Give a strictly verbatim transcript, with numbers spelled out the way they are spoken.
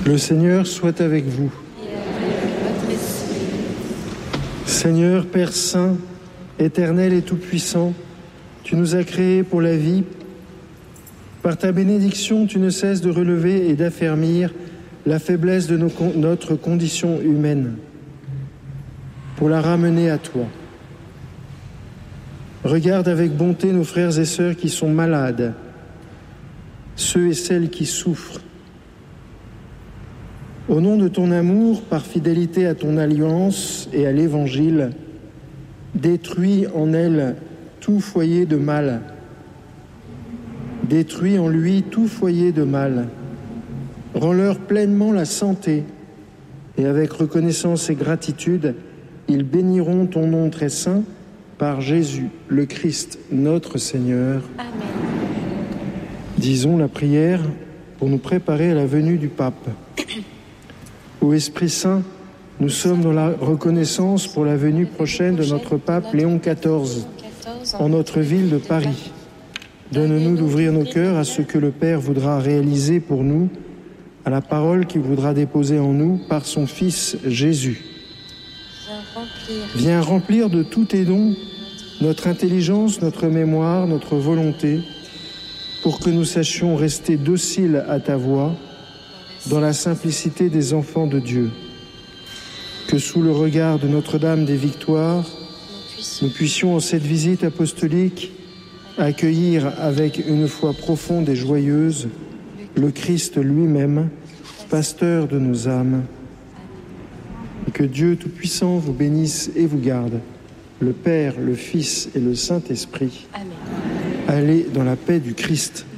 Le Seigneur soit avec vous. Et avec votre esprit. Seigneur, Père Saint, éternel et tout-puissant, tu nous as créés pour la vie. Par ta bénédiction, tu ne cesses de relever et d'affermir la faiblesse de nos, notre condition humaine, pour la ramener à toi. Regarde avec bonté nos frères et sœurs qui sont malades, ceux et celles qui souffrent. Au nom de ton amour, par fidélité à ton alliance et à l'Évangile, détruis en elles tout foyer de mal. Détruis en lui tout foyer de mal. Rends-leur pleinement la santé, et avec reconnaissance et gratitude, ils béniront ton nom très saint par Jésus, le Christ, notre Seigneur. Amen. Disons la prière pour nous préparer à la venue du Pape. Ô Esprit Saint, nous sommes dans la reconnaissance pour la venue prochaine de notre Pape Léon quatorze en notre ville de Paris. Donne-nous d'ouvrir nos cœurs à ce que le Père voudra réaliser pour nous, à la parole qu'il voudra déposer en nous par son Fils Jésus. Viens remplir de tous tes dons notre intelligence, notre mémoire, notre volonté, pour que nous sachions rester dociles à ta voix, dans la simplicité des enfants de Dieu. Que sous le regard de Notre-Dame des Victoires, nous puissions en cette visite apostolique accueillir avec une foi profonde et joyeuse le Christ lui-même, pasteur de nos âmes. Et que Dieu Tout-Puissant vous bénisse et vous garde, le Père, le Fils et le Saint-Esprit. Amen. Allez dans la paix du Christ.